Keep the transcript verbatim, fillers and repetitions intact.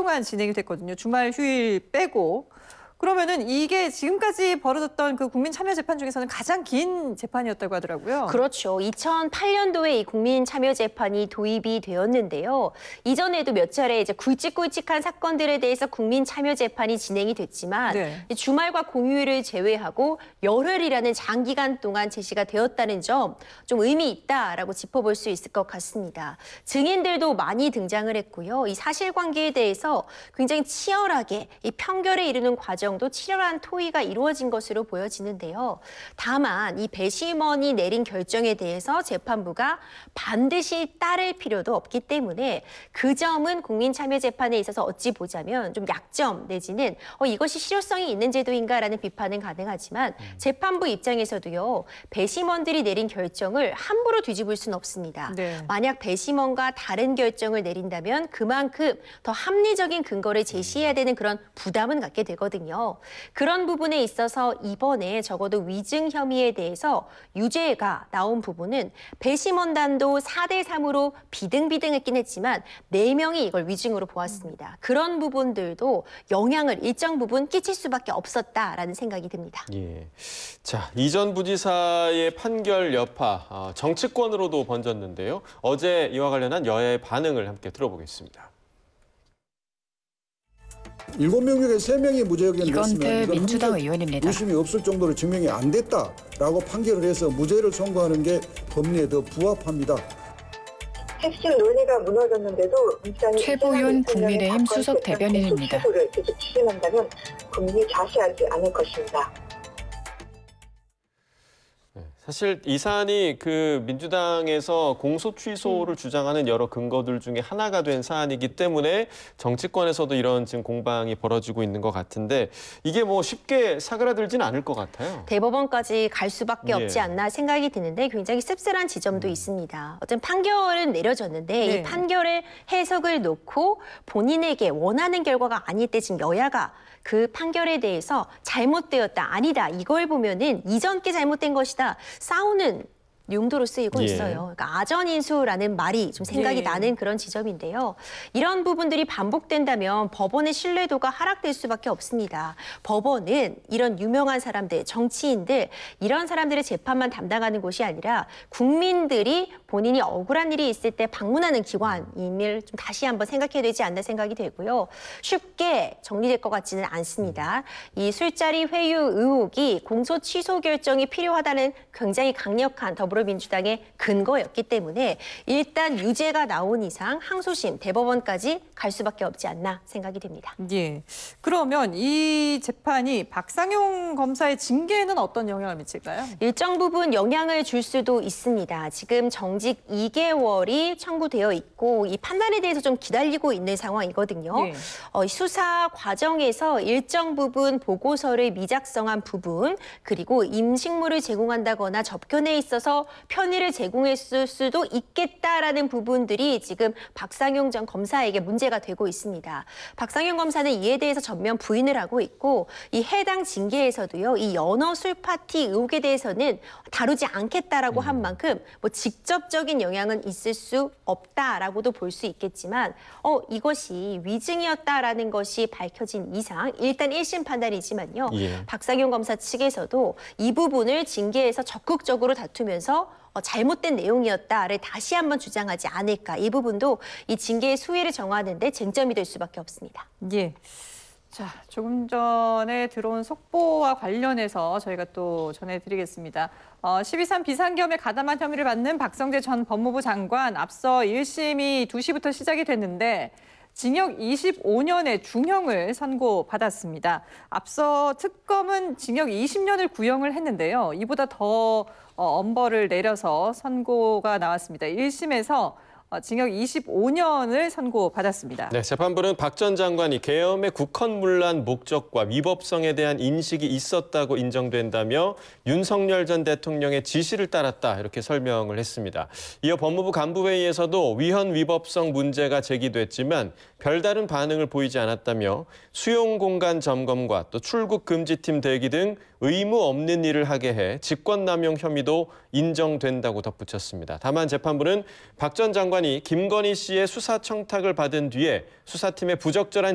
동안 진행이 됐거든요. 주말 휴일 빼고. 그러면은 이게 지금까지 벌어졌던 그 국민참여재판 중에서는 가장 긴 재판이었다고 하더라고요. 그렇죠. 이천팔 년도에 이 국민참여재판이 도입이 되었는데요. 이전에도 몇 차례 이제 굵직굵직한 사건들에 대해서 국민참여재판이 진행이 됐지만 네. 주말과 공휴일을 제외하고 열흘이라는 장기간 동안 제시가 되었다는 점 좀 의미 있다라고 짚어볼 수 있을 것 같습니다. 증인들도 많이 등장을 했고요. 이 사실관계에 대해서 굉장히 치열하게 이 판결에 이르는 과정도 치열한 토의가 이루어진 것으로 보여지는데요. 다만 이 배심원이 내린 결정에 대해서 재판부가 반드시 따를 필요도 없기 때문에 그 점은 국민참여재판에 있어서 어찌 보자면 좀 약점 내지는 어, 이것이 실효성이 있는 제도인가라는 비판은 가능하지만 재판부 입장에서도요. 배심원들이 내린 결정을 함부로 뒤집을 수는 없습니다. 네. 만약 배심원과 다른 결정을 내린다면 그만큼 더 합리적인 근거를 제시해야 되는 그런 부담은 갖게 되거든요. 그런 부분에 있어서 이번에 적어도 위증 혐의에 대해서 유죄가 나온 부분은 배심원단도 사 대 삼으로 비등비등했긴 했지만 네 명이 이걸 위증으로 보았습니다. 그런 부분들도 영향을 일정 부분 끼칠 수밖에 없었다라는 생각이 듭니다. 예. 자, 이 전 부지사의 판결 여파 어, 정치권으로도 번졌는데요. 어제 이와 관련한 여야의 반응을 함께 들어보겠습니다. 일곱 명 중에 세 명이 무죄 의견을 냈으면 이건태 민주당 의원입니다. 의심이 없을 정도로 증명이 안 됐다라고 판결을 해서 무죄를 선고하는 게 법리에 더 부합합니다. 핵심 논리가 무너졌는데도 민주당이 최보윤 국민의힘 수석 대변인입니다. 수식을 계속 추진한다면 국민이 자시하지 않을 것입니다. 사실 이 사안이 그 민주당에서 공소 취소를 음. 주장하는 여러 근거들 중에 하나가 된 사안이기 때문에 정치권에서도 이런 지금 공방이 벌어지고 있는 것 같은데 이게 뭐 쉽게 사그라들지는 않을 것 같아요. 대법원까지 갈 수밖에 예. 없지 않나 생각이 드는데 굉장히 씁쓸한 지점도 음. 있습니다. 어쨌든 판결은 내려졌는데 네. 이 판결의 해석을 놓고 본인에게 원하는 결과가 아닐 때 지금 여야가 그 판결에 대해서 잘못되었다, 아니다 이걸 보면은 이전 게 잘못된 것이다 싸우는 용도로 쓰이고 예. 있어요. 그러니까 아전인수라는 말이 좀 생각이 예. 나는 그런 지점인데요. 이런 부분들이 반복된다면 법원의 신뢰도가 하락될 수밖에 없습니다. 법원은 이런 유명한 사람들, 정치인들 이런 사람들의 재판만 담당하는 곳이 아니라 국민들이 본인이 억울한 일이 있을 때 방문하는 기관임을 좀 다시 한번 생각해야 되지 않나 생각이 되고요. 쉽게 정리될 것 같지는 않습니다. 이 술자리 회유 의혹이 공소 취소 결정이 필요하다는 굉장히 강력한 더불어 민주당의 근거였기 때문에 일단 유죄가 나온 이상 항소심, 대법원까지 갈 수밖에 없지 않나 생각이 됩니다. 예. 그러면 이 재판이 박상용 검사의 징계에는 어떤 영향을 미칠까요? 일정 부분 영향을 줄 수도 있습니다. 지금 정직 이 개월이 청구되어 있고 이 판단에 대해서 좀 기다리고 있는 상황이거든요. 예. 어, 수사 과정에서 일정 부분 보고서를 미작성한 부분 그리고 임식물을 제공한다거나 접견에 있어서 편의를 제공했을 수도 있겠다라는 부분들이 지금 박상용 전 검사에게 문제가 되고 있습니다. 박상용 검사는 이에 대해서 전면 부인을 하고 있고 이 해당 징계에서도요. 이 연어 술 파티 의혹에 대해서는 다루지 않겠다라고 한 만큼 뭐 직접적인 영향은 있을 수 없다라고도 볼 수 있겠지만 어 이것이 위증이었다라는 것이 밝혀진 이상 일단 일 심 판단이지만요. 예. 박상용 검사 측에서도 이 부분을 징계에서 적극적으로 다투면서 어, 잘못된 내용이었다를 다시 한번 주장하지 않을까. 이 부분도 이 징계의 수위를 정하는 데 쟁점이 될 수밖에 없습니다. 예. 자, 조금 전에 들어온 속보와 관련해서 저희가 또 전해드리겠습니다. 어, 십이 삼 비상계엄에 가담한 혐의를 받는 박성재 전 법무부 장관 앞서 일 심이 두 시부터 시작이 됐는데 징역 이십오 년의 중형을 선고받았습니다. 앞서 특검은 징역 이십 년을 구형을 했는데요. 이보다 더 엄벌을 내려서 선고가 나왔습니다. 일 심에서 징역 이십오 년을 선고받았습니다. 네, 재판부는 박 전 장관이 계엄의 국헌문란 목적과 위법성에 대한 인식이 있었다고 인정된다며 윤석열 전 대통령의 지시를 따랐다 이렇게 설명을 했습니다. 이어 법무부 간부회의에서도 위헌 위법성 문제가 제기됐지만 별다른 반응을 보이지 않았다며 수용공간 점검과 또 출국 금지팀 대기 등 의무 없는 일을 하게 해 직권남용 혐의도 인정된다고 덧붙였습니다. 다만 재판부는 박 전 장관이 김건희 씨의 수사 청탁을 받은 뒤에 수사팀의 부적절한